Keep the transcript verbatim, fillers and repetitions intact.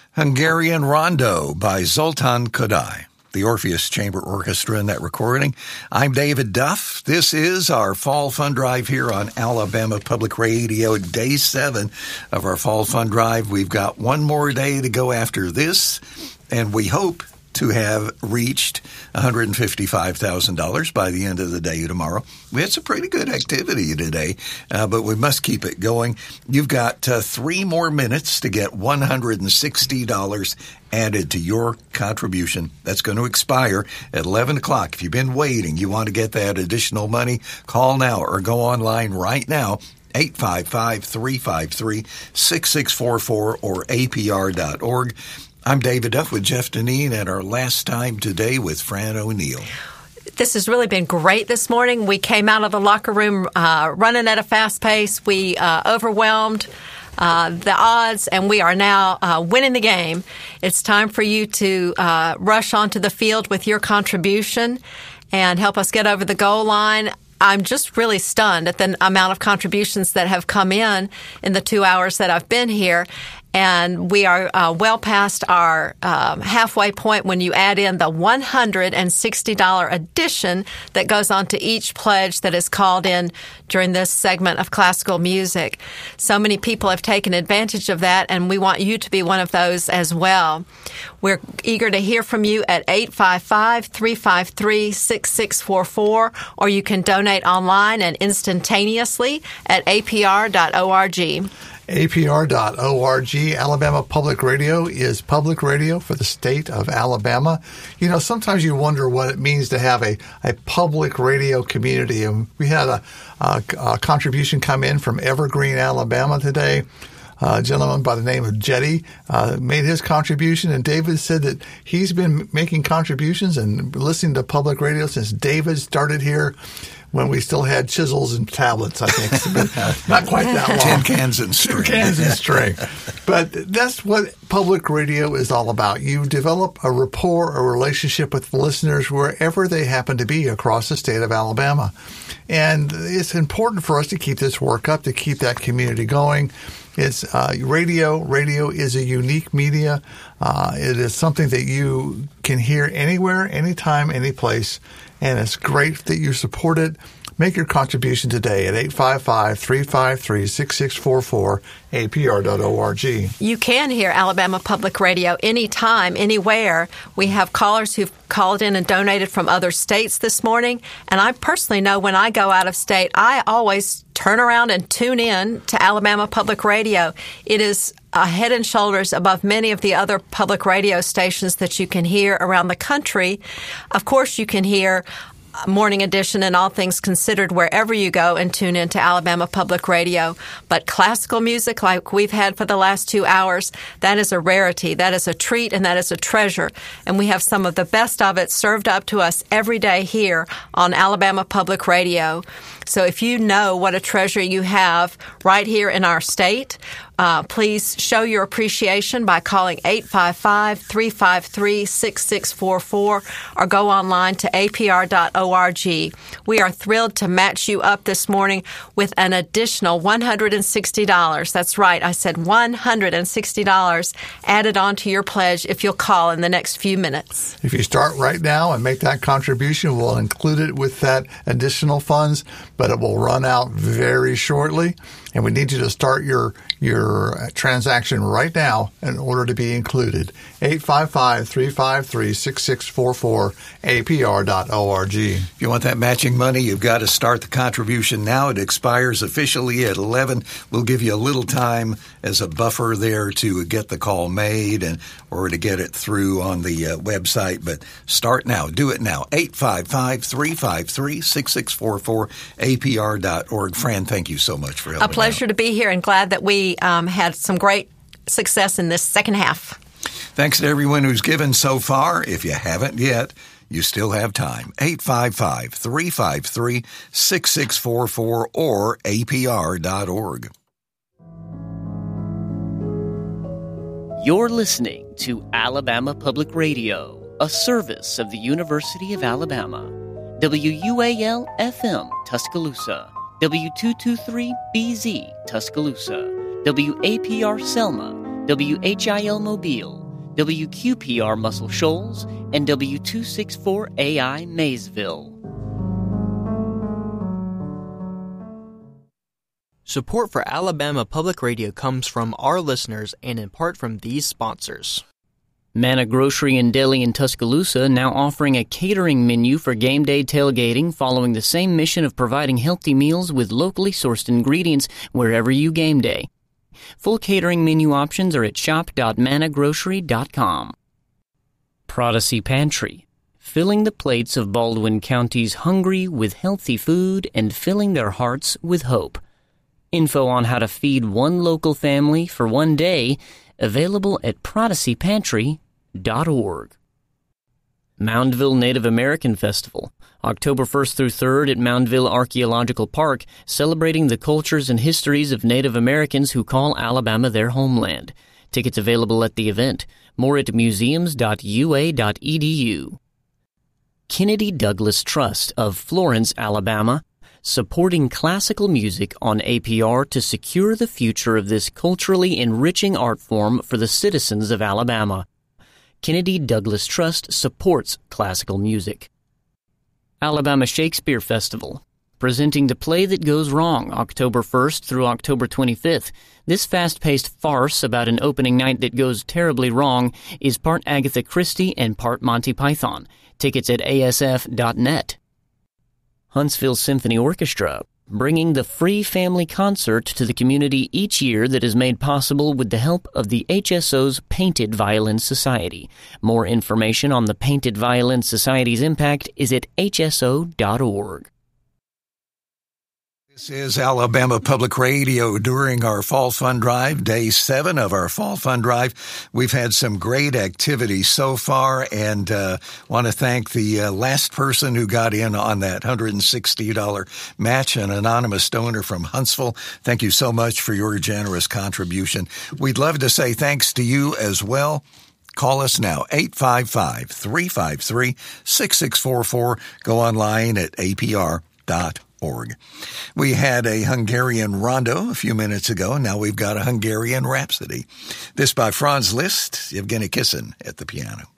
Hungarian Rondo by Zoltan Kodály, the Orpheus Chamber Orchestra in that recording. I'm David Duff. This is our Fall Fund Drive here on Alabama Public Radio, day seven of our Fall Fund Drive. We've got one more day to go after this, and we hope to have reached one hundred fifty-five thousand dollars by the end of the day tomorrow. We had some pretty good activity today, uh, but we must keep it going. You've got uh, three more minutes to get one hundred sixty dollars added to your contribution. That's going to expire at eleven o'clock. If you've been waiting, you want to get that additional money, call now or go online right now, eight five five, three five three, six six four four or A P R dot org. I'm David Duff with Jeff Deneen, and our last time today with Fran O'Neill. This has really been great this morning. We came out of the locker room uh, running at a fast pace. We uh, overwhelmed uh, the odds, and we are now uh, winning the game. It's time for you to uh, rush onto the field with your contribution and help us get over the goal line. I'm just really stunned at the amount of contributions that have come in in the two hours that I've been here. And we are uh, well past our um, halfway point when you add in the one hundred sixty dollars addition that goes on to each pledge that is called in during this segment of classical music. So many people have taken advantage of that, and we want you to be one of those as well. We're eager to hear from you at eight five five, three five three, six six four four, or you can donate online and instantaneously at A P R dot org. A P R dot org. Alabama Public Radio is public radio for the state of Alabama. You know, sometimes you wonder what it means to have a, a public radio community. And we had a, a, a contribution come in from Evergreen, Alabama today. Uh, a gentleman by the name of Jetty uh, made his contribution, and David said that he's been making contributions and listening to public radio since David started here when we still had chisels and tablets, I think. It's been not quite that long. Tin cans and string. Tin cans and string. But that's what public radio is all about. You develop a rapport, a relationship with listeners wherever they happen to be across the state of Alabama. And it's important for us to keep this work up, to keep that community going. It's uh, radio. Radio is a unique media. Uh, it is something that you can hear anywhere, anytime, any place. And it's great that you support it. Make your contribution today at eight five five, three five three, six six four four, A P R dot org. You can hear Alabama Public Radio anytime, anywhere. We have callers who've called in and donated from other states this morning. And I personally know when I go out of state, I always turn around and tune in to Alabama Public Radio. It is a head and shoulders above many of the other public radio stations that you can hear around the country. Of course, you can hear Morning Edition and All Things Considered wherever you go and tune into Alabama Public Radio. But classical music like we've had for the last two hours, that is a rarity, that is a treat, and that is a treasure. And we have some of the best of it served up to us every day here on Alabama Public Radio. So if you know what a treasure you have right here in our state, uh, please show your appreciation by calling eight five five, three five three, six six four four or go online to A P R dot org. We are thrilled to match you up this morning with an additional one hundred sixty dollars. That's right, I said one hundred sixty dollars added onto your pledge if you'll call in the next few minutes. If you start right now and make that contribution, we'll include it with that additional funds, but it will run out very shortly. And we need you to start your your transaction right now in order to be included. eight five five, three five three, six six four four, A P R dot org. If you want that matching money, you've got to start the contribution now. It expires officially at eleven. We'll give you a little time as a buffer there to get the call made and or to get it through on the uh, website. But start now. Do it now. eight five five, three five three, six six four four, A P R dot org. Fran, thank you so much for helping. A pleasure out. to be here, and glad that we um, had some great success in this second half. Thanks to everyone who's given so far. If you haven't yet, you still have time. eight five five, three five three, six six four four or A P R dot org. You're listening to Alabama Public Radio, a service of the University of Alabama. W U A L F M, Tuscaloosa. W two twenty-three B Z, Tuscaloosa. W A P R Selma. W H I L Mobile. W Q P R Muscle Shoals, and W two sixty-four A I Maysville. Support for Alabama Public Radio comes from our listeners and in part from these sponsors. Manna Grocery and Deli in Tuscaloosa now offering a catering menu for game day tailgating, following the same mission of providing healthy meals with locally sourced ingredients wherever you game day. Full catering menu options are at shop dot manna grocery dot com. Prodigy Pantry, filling the plates of Baldwin County's hungry with healthy food and filling their hearts with hope. Info on how to feed one local family for one day available at prodigy pantry dot org. Moundville Native American Festival, October first through third at Moundville Archaeological Park, celebrating the cultures and histories of Native Americans who call Alabama their homeland. Tickets available at the event. More at museums dot u a dot e d u. Kennedy Douglas Trust of Florence, Alabama, supporting classical music on A P R to secure the future of this culturally enriching art form for the citizens of Alabama. Kennedy Douglas Trust supports classical music. Alabama Shakespeare Festival, presenting The Play That Goes Wrong, October first through October twenty-fifth. This fast-paced farce about an opening night that goes terribly wrong is part Agatha Christie and part Monty Python. Tickets at a s f dot net. Huntsville Symphony Orchestra, bringing the free family concert to the community each year that is made possible with the help of the H S O's Painted Violin Society. More information on the Painted Violin Society's impact is at h s o dot org. This is Alabama Public Radio during our Fall Fund Drive, day seven of our Fall Fund Drive. We've had some great activity so far, and uh, want to thank the uh, last person who got in on that one hundred sixty dollars match, an anonymous donor from Huntsville. Thank you so much for your generous contribution. We'd love to say thanks to you as well. Call us now, eight five five, three five three, six six four four. Go online at a p r dot org. We had a Hungarian rondo a few minutes ago. Now we've got a Hungarian Rhapsody. This by Franz Liszt, Evgeny Kissin at the piano.